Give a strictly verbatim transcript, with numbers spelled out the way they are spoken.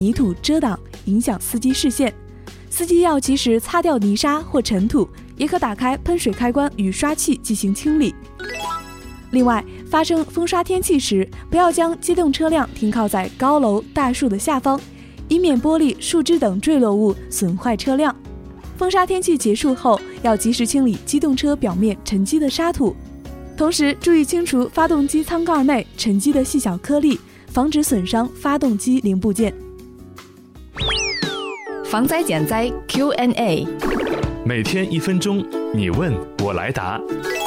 泥土遮挡，影响司机视线。司机要及时擦掉泥沙或尘土，也可打开喷水开关与刷器进行清理。另外，发生风刷天气时，不要将机动车辆停靠在高楼大树的下方，以免玻璃、树枝等坠落物损坏车辆。风沙天气结束后，要及时清理机动车表面沉积的沙土，同时注意清除发动机舱盖内沉积的细小颗粒，防止损伤发动机零部件。 防灾减灾 Q and A， 每天一分钟，你问我来答。